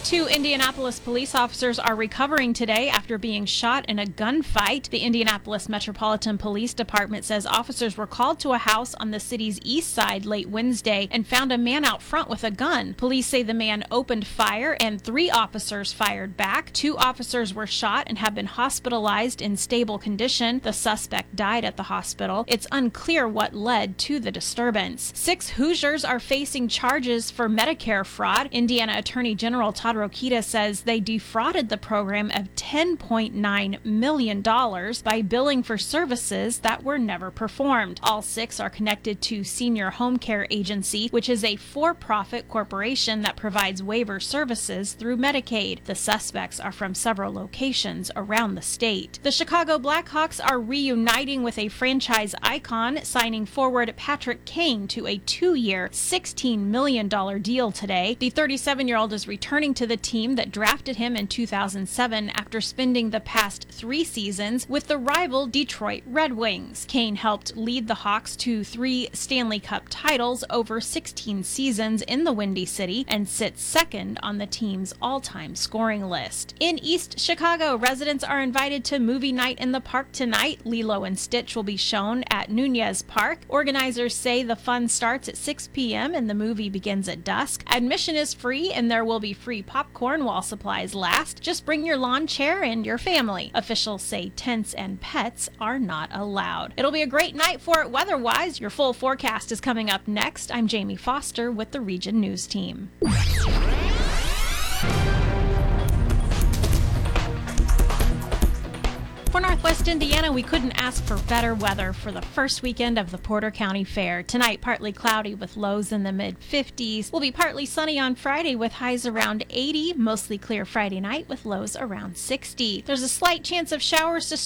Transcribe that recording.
Two Indianapolis police officers are recovering today after being shot in a gunfight. The Indianapolis Metropolitan Police Department says officers were called to a house on the city's east side late Wednesday and found a man out front with a gun. Police say the man opened fire and 3 officers fired back. 2 officers were shot and have been hospitalized in stable condition. The suspect died at the hospital. It's unclear what led to the disturbance. 6 Hoosiers are facing charges for Medicare fraud. Indiana Attorney General Todd Rokita says they defrauded the program of $10.9 million by billing for services that were never performed. All 6 are connected to Senior Home Care Agency, which is a for-profit corporation that provides waiver services through Medicaid. The suspects are from several locations around the state. The Chicago Blackhawks are reuniting with a franchise icon, signing forward Patrick Kane to a 2-year, $16 million deal today. The 37-year-old is returning to the team that drafted him in 2007 after spending the past 3 seasons with the rival Detroit Red Wings. Kane helped lead the Hawks to 3 Stanley Cup titles over 16 seasons in the Windy City and sits second on the team's all-time scoring list. In East Chicago, residents are invited to movie night in the park tonight. Lilo and Stitch will be shown at Nunez Park. Organizers say the fun starts at 6 p.m. and the movie begins at dusk. Admission is free and there will be free popcorn while supplies last. Just bring your lawn chair and your family. Officials say tents and pets are not allowed. It'll be a great night for it weather-wise. Your full forecast is coming up next. I'm Jamie Foster with the Region News Team. For Northwest Indiana, we couldn't ask for better weather for the first weekend of the Porter County Fair. Tonight, partly cloudy with lows in the mid-50s. Will be partly sunny on Friday with highs around 80. Mostly clear Friday night with lows around 60. There's a slight chance of showers to